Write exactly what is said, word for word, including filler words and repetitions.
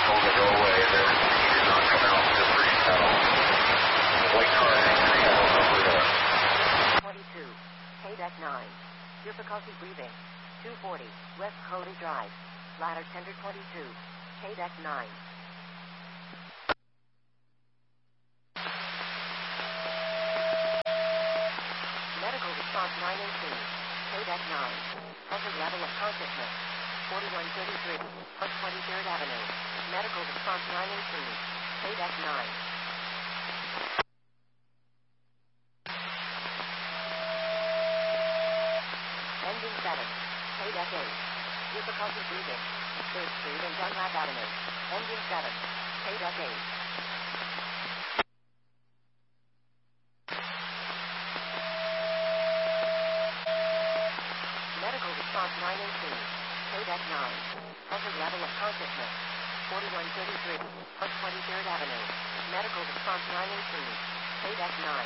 told to go away. They're, he did not come out to freeze metal. White car signal number there. twenty-two, K deck nine. Difficulty breathing. two forty, West Cody Drive. Ladder tender twenty-two, K deck nine. Medical response nine eighteen, K deck nine. Present level of consciousness. forty-one thirty-three, West twenty-third Avenue. Medical response nine eighteen, K deck nine. Engine seven, K deck eight. Difficulty breathing. third Street and Dunlap Avenue. Engine seven, K deck eight. Medical response nine eighteen, K deck nine. Present level of consciousness. forty-one thirty-three, West twenty-third Avenue. Medical response nine eighteen, K deck nine.